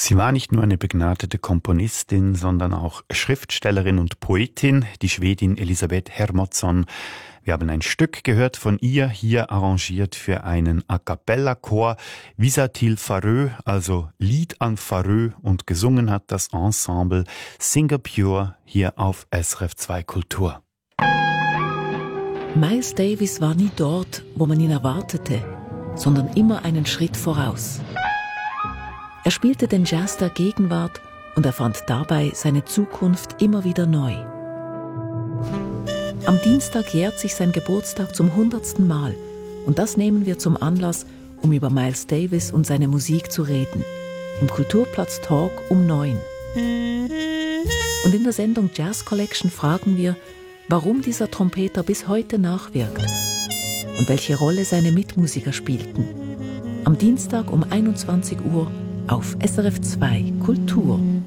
Sie war nicht nur eine begnadete Komponistin, sondern auch Schriftstellerin und Poetin, die Schwedin Elisabeth Hermodsson. Wir haben ein Stück gehört von ihr, hier arrangiert für einen A-cappella-Chor, Visatil Farö, also Lied an Farö, und gesungen hat das Ensemble Singer Pure hier auf SRF 2 Kultur. Miles Davis war nie dort, wo man ihn erwartete, sondern immer einen Schritt voraus. Er spielte den Jazz der Gegenwart und erfand dabei seine Zukunft immer wieder neu. Am Dienstag jährt sich sein Geburtstag zum 100. Mal und das nehmen wir zum Anlass, um über Miles Davis und seine Musik zu reden. Im Kulturplatz Talk um 9. Und in der Sendung Jazz Collection fragen wir, warum dieser Trompeter bis heute nachwirkt und welche Rolle seine Mitmusiker spielten. Am Dienstag um 21 Uhr auf SRF 2 Kultur.